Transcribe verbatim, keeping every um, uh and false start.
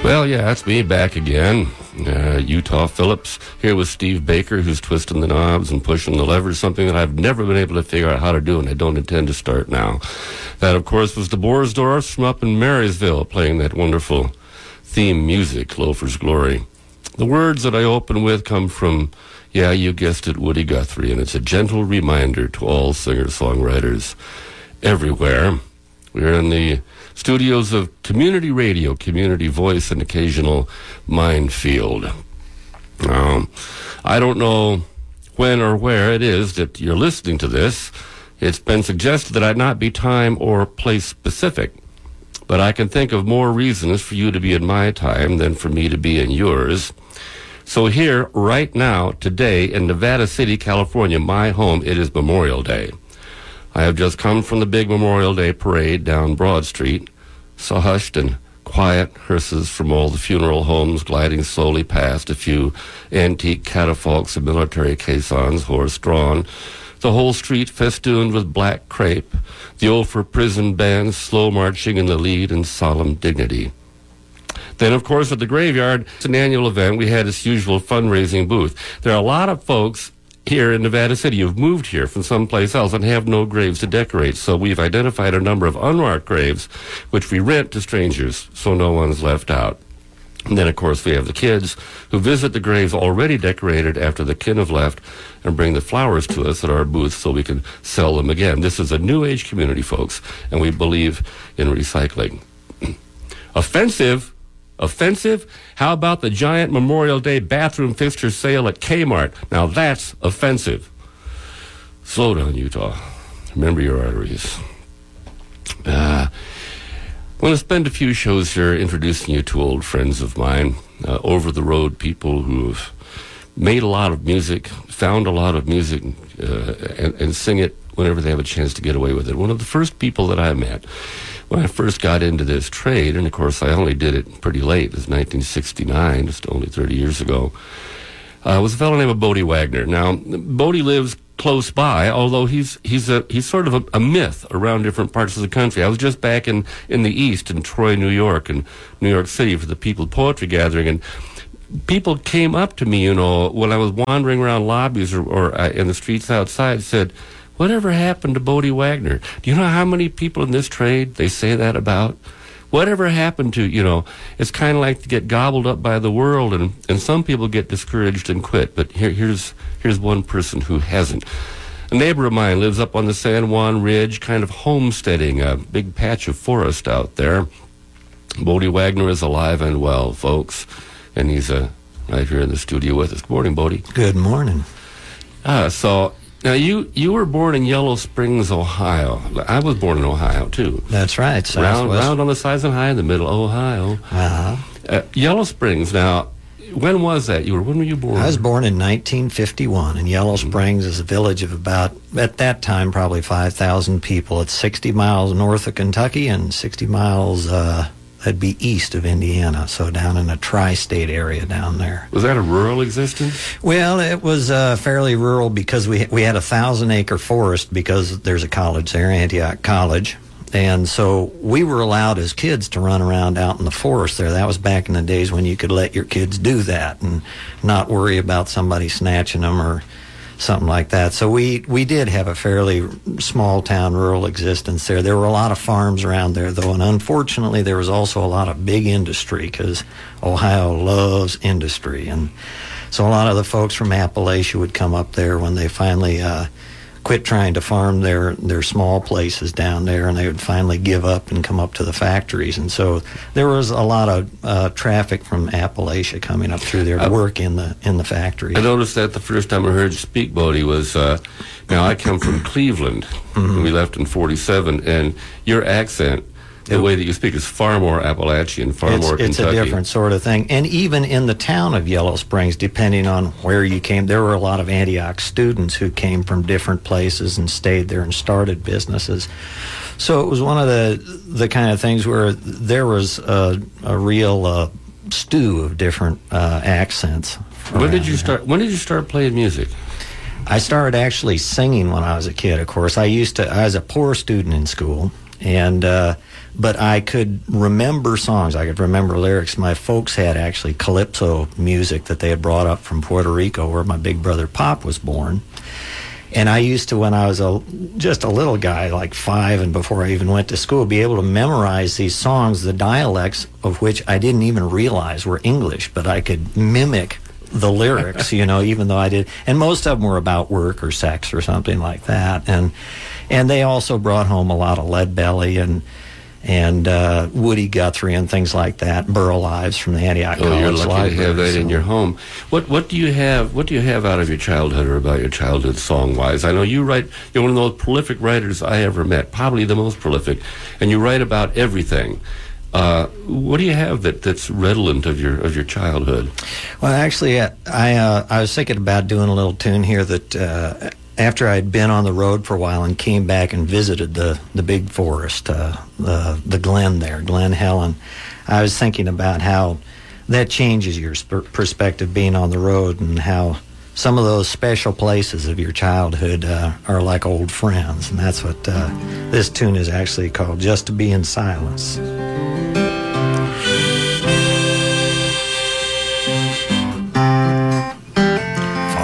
Well, yeah, that's me back again. Uh, Utah Phillips here with Steve Baker, who's twisting the knobs and pushing the levers, something that I've never been able to figure out how to do, and I don't intend to start now. That, of course, was the Borsdorfs from up in Marysville playing that wonderful theme music, Loafer's Glory. The words that I open with come from, yeah, you guessed it, Woody Guthrie, and it's a gentle reminder to all singer-songwriters everywhere. We're in the studios of community radio, community voice, and occasional minefield. Um, I don't know when or where it is that you're listening to this. It's been suggested that I not be time or place specific, but I can think of more reasons for you to be in my time than for me to be in yours. So here, right now, today, in Nevada City, California, my home, it is Memorial Day. I have just come from the big Memorial Day parade down Broad Street, saw hushed and quiet hearses from all the funeral homes gliding slowly past, a few antique catafalques of military caissons, horse-drawn, the whole street festooned with black crepe, the Ophir prison band slow marching in the lead in solemn dignity. Then, of course, at the graveyard, it's an annual event. We had its usual fundraising booth. There are a lot of folks here in Nevada City who've moved here from someplace else and have no graves to decorate. So we've identified a number of unmarked graves, which we rent to strangers, so no one's left out. And then, of course, we have the kids who visit the graves already decorated after the kin have left and bring the flowers to us at our booth so we can sell them again. This is a new age community, folks, and we believe in recycling. Offensive? Offensive? How about the giant Memorial Day bathroom fixture sale at Kmart? Now that's offensive. Slow down, Utah. Remember your arteries. Uh, I'm going to spend a few shows here introducing you to old friends of mine, uh, over-the-road people who've made a lot of music, found a lot of music, uh, and, and sing it whenever they have a chance to get away with it. One of the first people that I met when I first got into this trade, and of course I only did it pretty late, it was nineteen sixty-nine, just only thirty years ago, uh, was a fellow named Bodie Wagner. Now, Bodie lives close by, although he's he's a he's sort of a, a myth around different parts of the country. I was just back in, in the East, in Troy, New York, and New York City for the People Poetry Gathering, and people came up to me, you know, when I was wandering around lobbies or, or uh, in the streets outside, said, "Whatever happened to Bodie Wagner?" Do you know how many people in this trade they say that about? Whatever happened to, you know, it's kind of like to get gobbled up by the world, and, and some people get discouraged and quit. But here, here's here's one person who hasn't. A neighbor of mine lives up on the San Juan Ridge, kind of homesteading, a big patch of forest out there. Bodie Wagner is alive and well, folks, and he's uh, right here in the studio with us. Good morning, Bodie. Good morning. Ah, so... Now, you, you were born in Yellow Springs, Ohio. I was born in Ohio, too. That's right. Round, round on the sides and high in the middle, Ohio. Uh-huh. Uh, Yellow Springs, now, when was that? You were When were you born? I was born in nineteen fifty-one, and Yellow Springs is a village of about, at that time, probably five thousand people. It's sixty miles north of Kentucky and sixty miles, uh, that'd be east of Indiana, so down in a tri-state area down there. Was that a rural existence? Well, it was uh, fairly rural because we we had a thousand-acre forest because there's a college there, Antioch College. And so we were allowed as kids to run around out in the forest there. That was back in the days when you could let your kids do that and not worry about somebody snatching them or something like that. So we, we did have a fairly small town rural existence there. There were a lot of farms around there, though, and unfortunately there was also a lot of big industry because Ohio loves industry. And so a lot of the folks from Appalachia would come up there when they finally uh, quit trying to farm their, their small places down there, and they would finally give up and come up to the factories. And so there was a lot of uh, traffic from Appalachia coming up through there to work in the in the factories. I noticed that the first time I heard you speak, Bodie, was, uh, now I come from Cleveland, mm-hmm. and we left in forty-seven, and your accent, the it, way that you speak, is far more Appalachian, far it's, more it's Kentucky. It's a different sort of thing. And even in the town of Yellow Springs, depending on where you came, there were a lot of Antioch students who came from different places and stayed there and started businesses. So it was one of the the kind of things where there was a, a real uh, stew of different uh, accents. When did you start? When did you start playing music? I started actually singing when I was a kid. Of course, I used to. I was a poor student in school. And uh, but I could remember songs. I could remember lyrics. My folks had actually calypso music that they had brought up from Puerto Rico, where my big brother Pop was born. And I used to, when I was a just a little guy, like five, and before I even went to school, be able to memorize these songs, the dialects of which I didn't even realize were English, but I could mimic the lyrics, you know, even though I did. And most of them were about work or sex or something like that. And and they also brought home a lot of Leadbelly and and uh, Woody Guthrie and things like that, Burl Ives from the Antioch Oh, College you're lucky Library. to have that so. in your home. What what do you have? What do you have out of your childhood or about your childhood song wise? I know you write. You're one of the most prolific writers I ever met, probably the most prolific, and you write about everything. Uh, what do you have that, that's redolent of your of your childhood? Well, actually, uh, I uh, I was thinking about doing a little tune here that uh, after I'd been on the road for a while and came back and visited the the big forest, uh, the the Glen there, Glen Helen. I was thinking about how that changes your sp- perspective being on the road, and how some of those special places of your childhood uh, are like old friends, and that's what uh, this tune is actually called, "Just to Be in Silence."